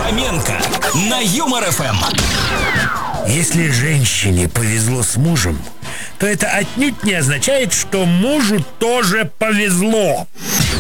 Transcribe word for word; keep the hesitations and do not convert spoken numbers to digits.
Хоменко на Юмор эф эм. Если женщине повезло с мужем, то это отнюдь не означает, что мужу тоже повезло.